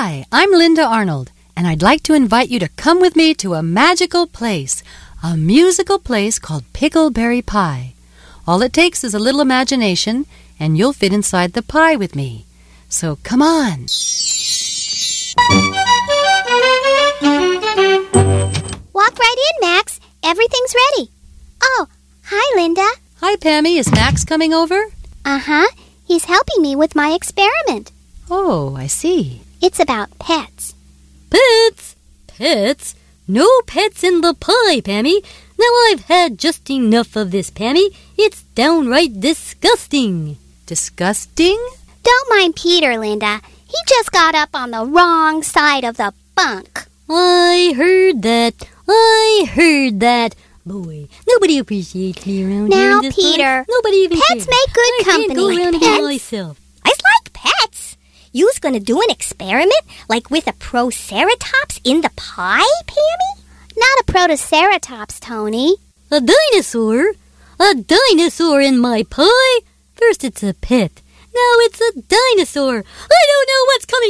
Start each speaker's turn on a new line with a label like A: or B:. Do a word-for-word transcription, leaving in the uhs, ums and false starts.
A: Hi, I'm Linda Arnold, and I'd like to invite you to come with me to a magical place, a musical place called Pickleberry Pie. All it takes is a little imagination, and you'll fit inside the pie with me. So come on.
B: Walk right in, Max. Everything's ready. Oh, hi, Linda.
A: Hi, Pammy. Is Max coming over?
B: Uh-huh. He's helping me with my experiment.
A: Oh, I see.
B: It's about pets.
C: Pets? Pets? No pets in the pie, Pammy. Now I've had just enough of this, Pammy. It's downright disgusting.
A: Disgusting?
B: Don't mind Peter, Linda. He just got up on the wrong side of the bunk.
C: I heard that. I heard that. Boy, nobody appreciates me around here
B: Now,
C: in this
B: Peter,
C: place. Nobody even
B: pets
C: cares.
B: make good
C: I
B: company.
C: can't go around
B: Pets.
C: here myself.
D: I like pets. You's gonna do an experiment, like with a Proceratops in the pie, Pammy?
B: Not a Protoceratops, Tony.
C: A dinosaur? A dinosaur in my pie? First it's a pet. Now it's a dinosaur. I don't know what's coming